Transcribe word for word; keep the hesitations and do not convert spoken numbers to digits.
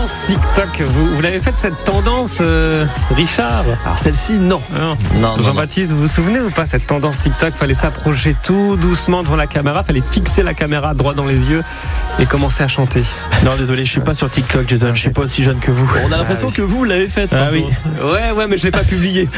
tendance TikTok. Vous, vous l'avez faite cette tendance, euh, Richard? Alors celle-ci, non. Non. Non, non, Jean-Baptiste, vous vous souvenez ou pas cette tendance TikTok? Fallait s'approcher tout doucement devant la caméra, fallait fixer la caméra droit dans les yeux et commencer à chanter. Non, désolé, je suis pas sur TikTok, Jason. Je suis pas aussi jeune que vous. On a l'impression Ah oui. que vous l'avez faite. Ah oui. Ouais, ouais, mais je l'ai pas publié.